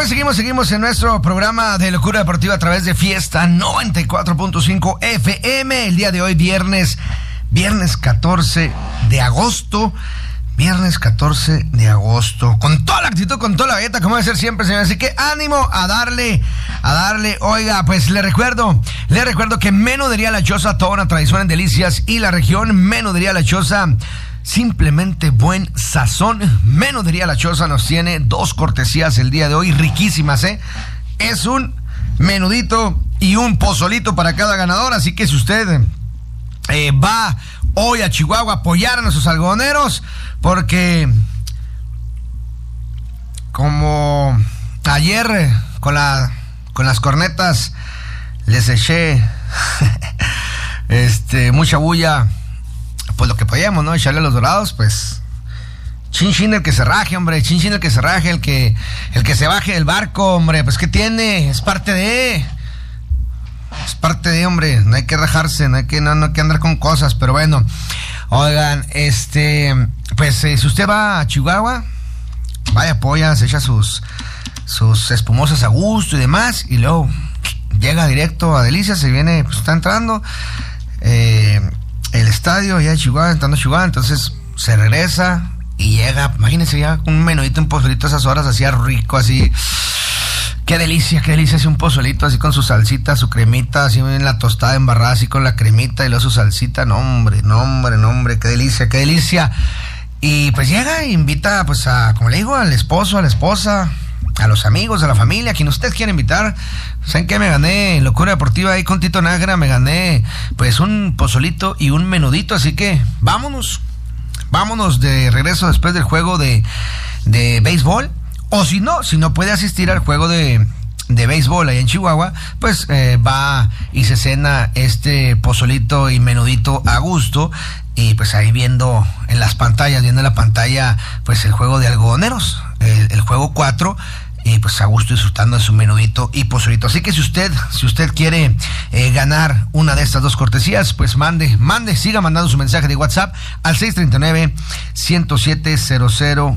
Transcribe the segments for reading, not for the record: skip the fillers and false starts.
pues seguimos en nuestro programa de Locura Deportiva a través de Fiesta 94.5 FM. El día de hoy, viernes 14 de agosto. Viernes 14 de agosto. Con toda la actitud, con toda la galleta, como debe ser siempre, señor. Así que ánimo a darle. Oiga, pues le recuerdo que Menudería La Choza, toda una tradición en delicias y la región. Menudería La Choza, simplemente buen sazón. Menudería La Choza nos tiene 2 cortesías el día de hoy, riquísimas, Es un menudito y un pozolito para cada ganador. Así que si usted va hoy a Chihuahua a apoyar a nuestros algodoneros, porque como ayer con las cornetas les eché mucha bulla, pues lo que podíamos, ¿no? Echarle a los Dorados, pues chin el que se raje, hombre, chin el que se raje, el que se baje del barco, hombre, pues ¿qué tiene? Es parte de, hombre, no hay que rajarse, no hay que andar con cosas, pero bueno. Oigan, pues si usted va a Chihuahua, vaya, apoya, se echa sus espumosas a gusto y demás, y luego llega directo a Delicias, se viene, pues está entrando el estadio allá de Chihuahua, entrando a Chihuahua, entonces se regresa y llega, imagínense ya un menudito, un pozolito a esas horas, así rico, así. Qué delicia, así un pozolito así con su salsita, su cremita, así en la tostada embarrada así con la cremita y luego su salsita, no hombre, qué delicia. Y pues llega e invita pues a, como le digo, al esposo, a la esposa, a los amigos, a la familia, a quien usted quiera invitar. ¿Saben qué? Me gané Locura Deportiva ahí con Tito Nájera, me gané pues un pozolito y un menudito, así que vámonos de regreso después del juego de béisbol. O si no puede asistir al juego de béisbol allá en Chihuahua, pues va y se cena pozolito y menudito a gusto, y pues ahí viendo en la pantalla, pues el juego de algodoneros, el juego 4, y pues a gusto disfrutando de su menudito y pozolito. Así que si usted quiere ganar una de estas 2 cortesías, pues siga mandando su mensaje de WhatsApp al 639-107-0004,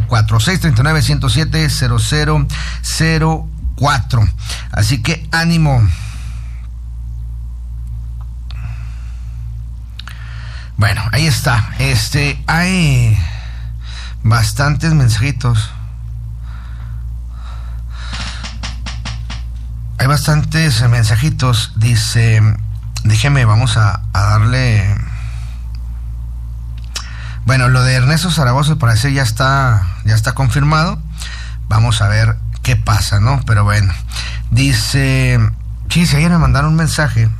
639-107-0004. Así que ánimo. Bueno, ahí está. Hay bastantes mensajitos. Hay bastantes mensajitos. Dice, déjeme, vamos a darle. Bueno, lo de Ernesto Zaragoza parece ya está confirmado. Vamos a ver qué pasa, ¿no? Pero bueno, dice, sí, ayer me mandaron un mensaje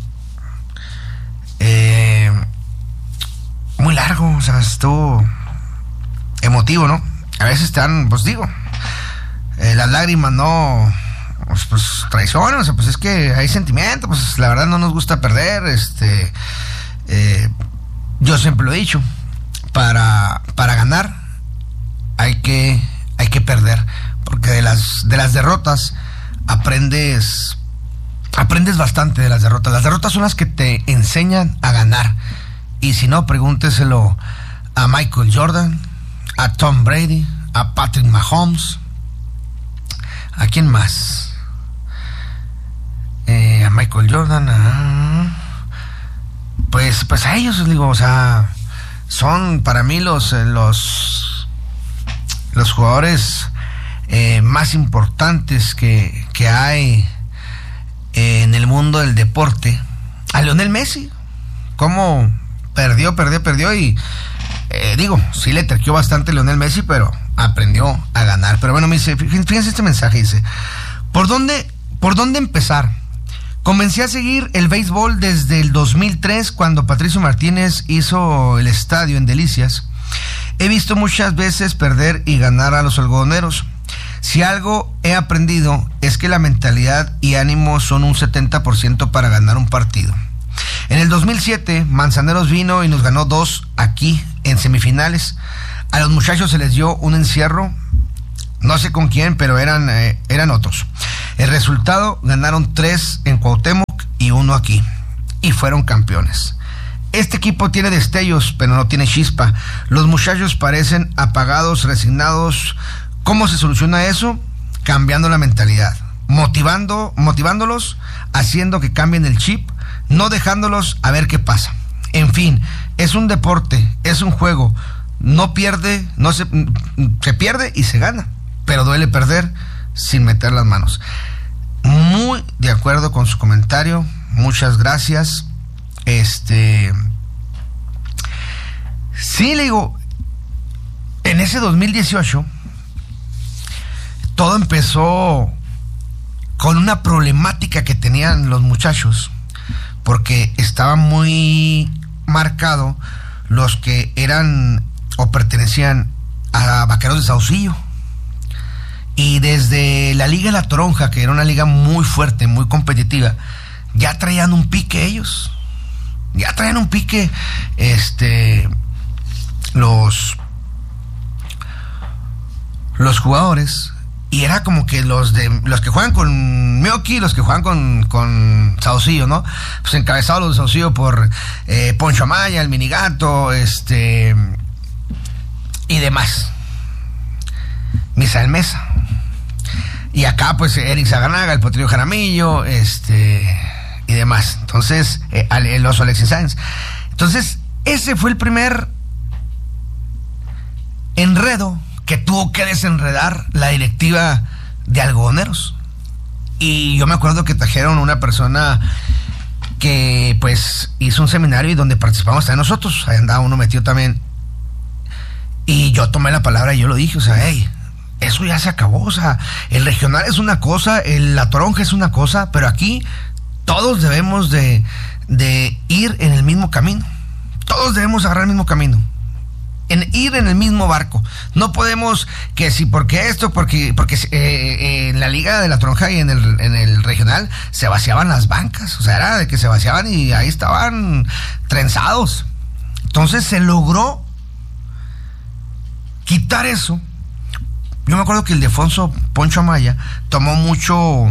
muy largo, o sea, estuvo emotivo, ¿no? A veces están, pues digo, las lágrimas no, pues traicionan, o sea, pues es que hay sentimiento, pues la verdad no nos gusta perder, yo siempre lo he dicho, para ganar hay que perder, porque de las derrotas aprendes bastante de las derrotas. Las derrotas son las que te enseñan a ganar. Y si no, pregúnteselo a Michael Jordan, a Tom Brady, a Patrick Mahomes. ¿A quién más? A Michael Jordan. Pues a ellos les digo, o sea, son para mí los jugadores más importantes que hay en el mundo del deporte. A Lionel Messi, cómo perdió y digo, sí le terqueó bastante Lionel Messi, pero aprendió a ganar. Pero bueno, me dice, fíjense este mensaje, dice, ¿por dónde empezar? Comencé a seguir el béisbol desde el 2003, cuando Patricio Martínez hizo el estadio en Delicias. He visto muchas veces perder y ganar a los algodoneros. Si algo he aprendido es que la mentalidad y ánimo son un 70% para ganar un partido. En el 2007, Manzaneros vino y nos ganó 2 aquí en semifinales. A los muchachos se les dio un encierro, no sé con quién, pero eran otros. El resultado, ganaron 3 en Cuauhtémoc y 1 aquí, y fueron campeones. Este equipo tiene destellos, pero no tiene chispa. Los muchachos parecen apagados, resignados. ¿Cómo se soluciona eso? cambiando la mentalidad, motivándolos, haciendo que cambien el chip, no dejándolos a ver qué pasa. En fin, es un deporte, es un juego, no pierde, se pierde y se gana, pero duele perder sin meter las manos. Muy de acuerdo con su comentario, muchas gracias. Sí, le digo, en ese 2018 todo empezó con una problemática que tenían los muchachos, porque estaba muy marcado los que eran o pertenecían a Vaqueros de Saucillo. Y desde la Liga La Toronja, que era una liga muy fuerte, muy competitiva, ya traían un pique ellos. Ya traían un pique los jugadores. Y era como que los que juegan con Mioki, los que juegan con Saucillo, ¿no? Pues encabezados los de Saucillo por Poncho Amaya, el Minigato, y demás. Misael Mesa. Y acá, pues, Eric Zaganaga, el Potrillo Jaramillo, y demás. Entonces, el oso Alexis Sáenz. Entonces, ese fue el primer enredo que tuvo que desenredar la directiva de Algodoneros. Y yo me acuerdo que trajeron una persona que, pues, hizo un seminario y donde participamos también nosotros. Ahí andaba uno metido también. Y yo tomé la palabra y yo lo dije, o sea, hey, eso ya se acabó, o sea, el regional es una cosa, la Toronja es una cosa, pero aquí todos debemos de ir en el mismo camino. Todos debemos agarrar el mismo camino. Ir en el mismo barco. No podemos que si porque en la liga de la Toronja y en el regional se vaciaban las bancas, o sea, era de que se vaciaban y ahí estaban trenzados. Entonces se logró quitar eso. Yo me acuerdo que el Ildefonso Poncho Amaya tomó mucho,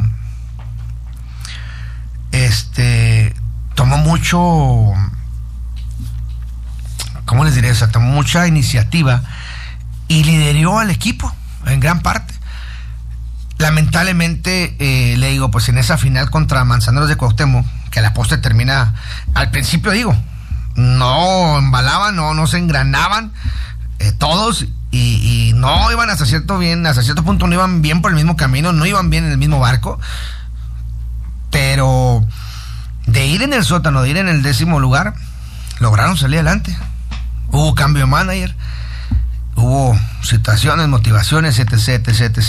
¿cómo les diré? O sea, tomó mucha iniciativa y lideró al equipo en gran parte. Lamentablemente, le digo, pues en esa final contra Manzaneros de Cuauhtémoc, que a la postre termina, al principio digo, no embalaban, no se engranaban todos, y no iban hasta cierto punto no iban bien por el mismo camino, no iban bien en el mismo barco, pero de ir en el sótano, de ir en el 10º lugar, lograron salir adelante. Hubo cambio de manager, hubo situaciones, motivaciones, etc.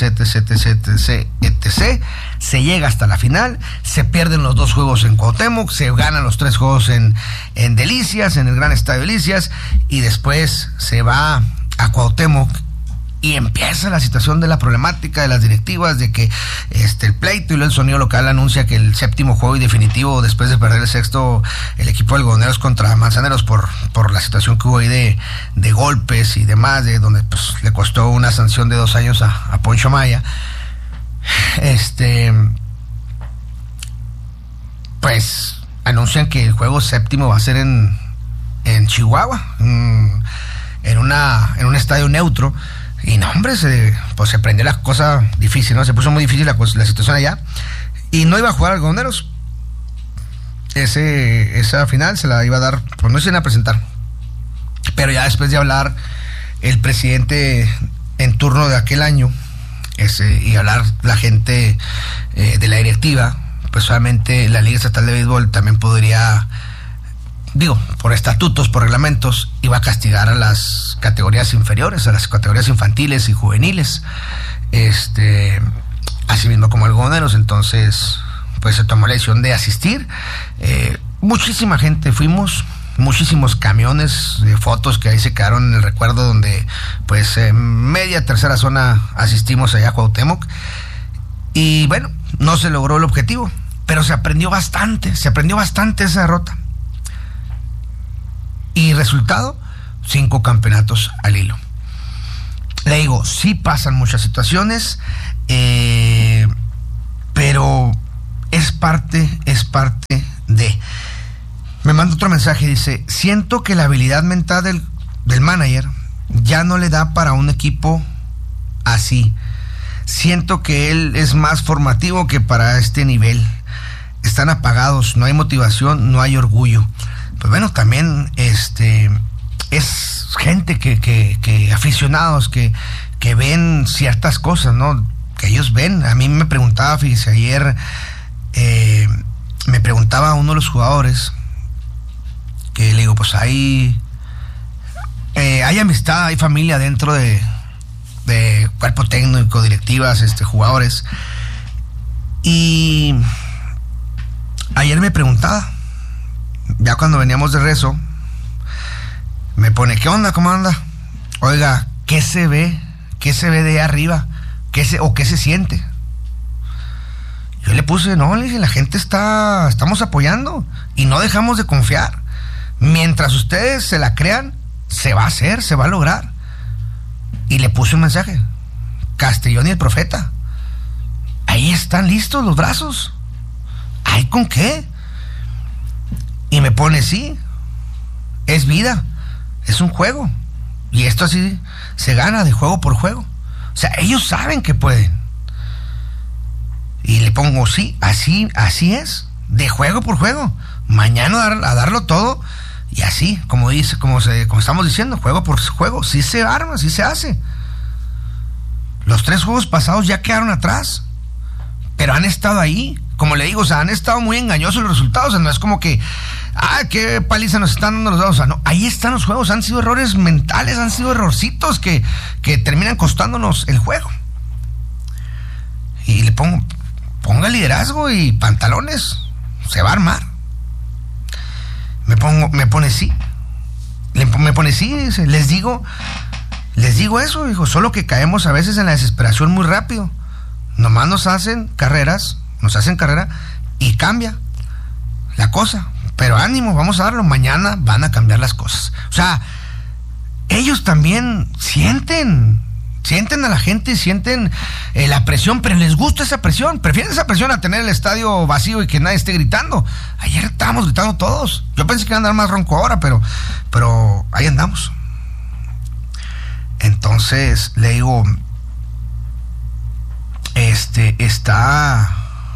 Se llega hasta la final, se pierden los 2 juegos en Cuauhtémoc, se ganan los 3 juegos en Delicias, en el Gran Estadio Delicias, y después se va a Cuauhtémoc y empieza la situación de la problemática de las directivas, de que el pleito, y luego el sonido local anuncia que el 7º juego y definitivo, después de perder el 6º, el equipo de Algodoneros contra Manzaneros por la situación que hubo ahí de golpes y demás, de donde pues le costó una sanción de 2 años a Poncho Amaya. Pues anuncian que el juego 7º va a ser en Chihuahua, en un estadio neutro. Y no, hombre, se prendió la cosa difícil, ¿no? Se puso muy difícil la situación allá. Y no iba a jugar Algodoneros. Esa final se la iba a dar, pues no se iban a presentar. Pero ya después de hablar el presidente en turno de aquel año, y hablar la gente de la directiva, pues solamente la Liga Estatal de Béisbol también podría, digo, por estatutos, por reglamentos, iba a castigar a las categorías inferiores, a las categorías infantiles y juveniles, así mismo como Algodoneros. Entonces, pues se tomó la decisión de asistir. Muchísima gente fuimos, muchísimos camiones de fotos que ahí se quedaron en el recuerdo, donde pues media tercera zona asistimos allá a Cuauhtémoc. Y bueno, no se logró el objetivo, pero se aprendió bastante esa derrota. Y resultado, 5 campeonatos al hilo. Le digo, sí pasan muchas situaciones, pero es parte de... Me manda otro mensaje, dice: siento que la habilidad mental del manager ya no le da para un equipo así. siento que él es más formativo que para este nivel. Están apagados, no hay motivación, no hay orgullo. Pues bueno, también es gente que aficionados que ven ciertas cosas, ¿no? Que ellos ven. A mí me preguntaba, fíjese, ayer me preguntaba uno de los jugadores, que le digo, pues hay amistad, hay familia dentro de cuerpo técnico, directivas, jugadores. Y ayer me preguntaba, ya cuando veníamos de rezo, me pone, ¿qué onda? ¿Cómo anda? Oiga, ¿qué se ve? ¿Qué se ve de ahí arriba? ¿Qué se siente? Yo le puse, no, le dije, la gente estamos apoyando y no dejamos de confiar. Mientras ustedes se la crean, se va a hacer, se va a lograr. Y le puse un mensaje, Castellón y el Profeta, ahí están listos los brazos, ¿hay con qué? Y me pone, sí, es vida, es un juego, y esto así se gana de juego por juego. O sea, ellos saben que pueden. Y le pongo, sí, así es, de juego por juego. Mañana a darlo todo. Y así, como estamos diciendo, juego por juego, sí se arma, sí se hace. Los 3 juegos pasados ya quedaron atrás, pero han estado ahí. Como le digo, o sea, han estado muy engañosos los resultados. O sea, no es como que, qué paliza nos están dando los dados. O sea, no, ahí están los juegos. Han sido errores mentales, han sido errorcitos que terminan costándonos el juego. Y le ponga liderazgo y pantalones, se va a armar. Me pone sí. Me pone sí, dice, les digo eso, hijo, solo que caemos a veces en la desesperación muy rápido. Nomás nos hacen carrera y cambia la cosa. Pero ánimo, vamos a darlo, mañana van a cambiar las cosas. O sea, ellos también sienten a la gente, sienten la presión, pero les gusta esa presión. Prefieren esa presión a tener el estadio vacío y que nadie esté gritando. Ayer estábamos gritando todos. Yo pensé que iba a andar más ronco ahora, pero ahí andamos. Entonces le digo, está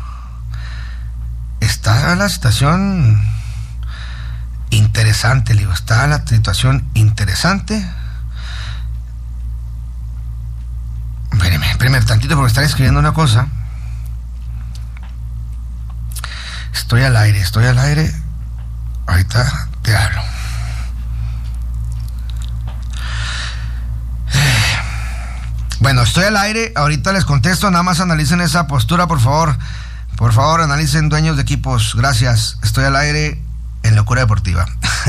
la situación interesante, le digo, está la situación interesante. Espérame tantito porque estaré escribiendo una cosa. Estoy al aire. Ahorita te hablo. Bueno, estoy al aire, ahorita les contesto, nada más analicen esa postura, por favor. Por favor, analicen, dueños de equipos. Gracias. Estoy al aire en Locura Deportiva.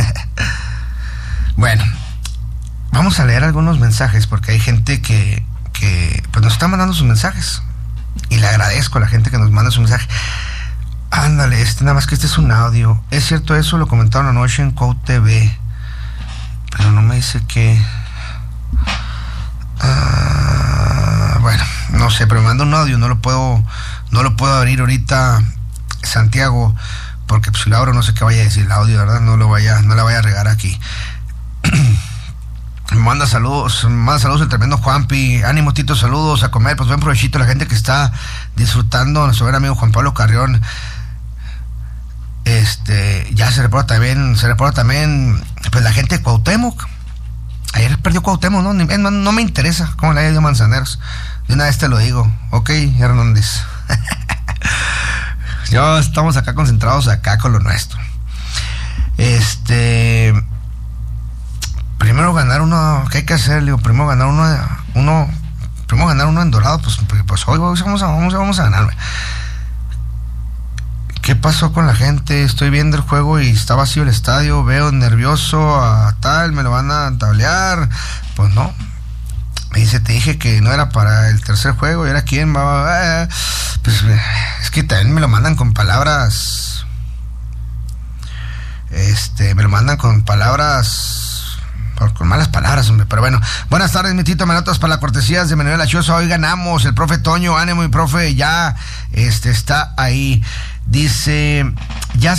Bueno, vamos a leer algunos mensajes porque hay gente que pues nos está mandando sus mensajes. Y le agradezco a la gente que nos manda su mensaje. Ándale, nada más que este es un audio. Es cierto eso, lo comentaron anoche en Code TV. Pero no me dice que... bueno, no sé, pero me manda un audio, no lo puedo abrir ahorita, Santiago, porque pues, si lo abro no sé qué vaya a decir el audio, ¿verdad? No la vaya a regar aquí. Me manda saludos el tremendo Juanpi. Ánimo, Tito, saludos, a comer, pues buen provechito a la gente que está disfrutando, nuestro buen amigo Juan Pablo Carrión. Ya se reporta también pues la gente de Cuauhtémoc. Ayer perdió Cuauhtémoc, ¿no? No me interesa cómo le haya ido Manzaneros. De una vez te lo digo. Ok, Hernández. Ya estamos acá concentrados con lo nuestro. Primero ganar uno, ¿qué hay que hacer? Digo, primero ganar uno en Dorado, pues hoy vamos a ganar. ¿Qué pasó con la gente? Estoy viendo el juego y está vacío el estadio, veo nervioso a tal, me lo van a tablear. Pues no. Me dice, te dije que no era para el tercer juego, y era quién va. Pues es que también me lo mandan con palabras. Me lo mandan con palabras. Con malas palabras, hombre. Pero bueno, buenas tardes, mi Tito. Manotas para las cortesías de Manuel Achosa. Hoy ganamos. El profe Toño, ánimo, mi profe, ya está ahí. Dice, ya